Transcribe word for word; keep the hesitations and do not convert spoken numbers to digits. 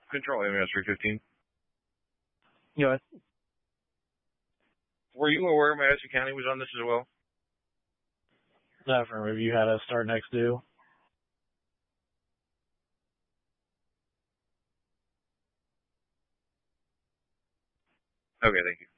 Control M S three fifteen. Yes. Were you aware Madison County was on this as well? Affirmative. You had a start next due. Okay, thank you.